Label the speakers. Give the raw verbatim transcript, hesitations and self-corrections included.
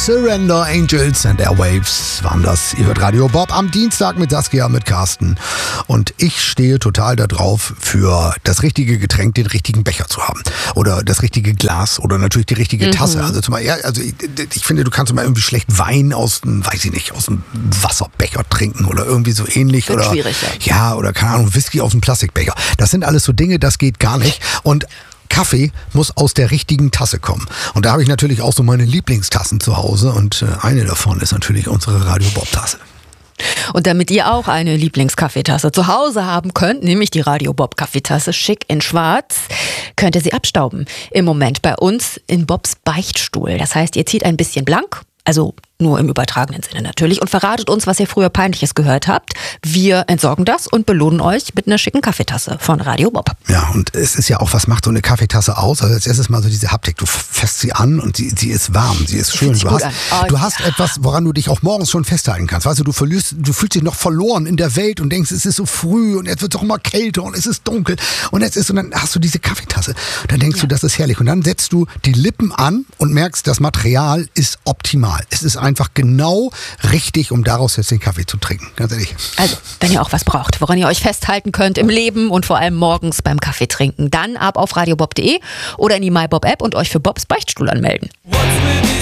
Speaker 1: Surrender Angels and Airwaves waren das. Ihr hört Radio Bob am Dienstag mit Saskia, mit Carsten. Und ich stehe total da drauf, für das richtige Getränk den richtigen Becher zu haben. Oder das richtige Glas oder natürlich die richtige mhm. Tasse. Also, zum Beispiel, also ich, ich finde, du kannst mal irgendwie schlecht Wein aus dem, weiß ich nicht, aus dem Wasserbecher trinken oder irgendwie so ähnlich.
Speaker 2: Wird
Speaker 1: oder
Speaker 2: schwierig, ja.
Speaker 1: Ja, oder keine Ahnung, Whisky aus dem Plastikbecher. Das sind alles so Dinge, das geht gar nicht. Und Kaffee muss aus der richtigen Tasse kommen. Und da habe ich natürlich auch so meine Lieblingstassen zu Hause. Und äh, eine davon ist natürlich unsere Radio Bob Tasse.
Speaker 2: Und damit ihr auch eine Lieblingskaffeetasse zu Hause haben könnt, nämlich die Radio Bob Kaffeetasse schick in schwarz, könnt ihr sie abstauben. Im Moment bei uns in Bobs Beichtstuhl. Das heißt, ihr zieht ein bisschen blank, also nur im übertragenen Sinne natürlich, und verratet uns, was ihr früher Peinliches gehört habt. Wir entsorgen das und belohnen euch mit einer schicken Kaffeetasse von Radio Bob.
Speaker 1: Ja, und es ist ja auch, was macht so eine Kaffeetasse aus? Also als erstes mal so diese Haptik. Du fässt sie an und sie, sie ist warm, sie ist schön. Du hast, oh, du hast ja. etwas, woran du dich auch morgens schon festhalten kannst. Weißt du, du, verlierst, du fühlst dich noch verloren in der Welt und denkst, es ist so früh und jetzt wird es auch immer kälter und es ist dunkel. Und jetzt ist, und dann hast du diese Kaffeetasse. Dann denkst ja. du, das ist herrlich. Und dann setzt du die Lippen an und merkst, das Material ist optimal. Es ist einfach genau richtig, um daraus jetzt den Kaffee zu trinken. Ganz ehrlich.
Speaker 2: Also, wenn ihr auch was braucht, woran ihr euch festhalten könnt im Leben und vor allem morgens beim Kaffee trinken, dann ab auf radiobob punkt de oder in die MyBob App und euch für Bobs Beichtstuhl anmelden.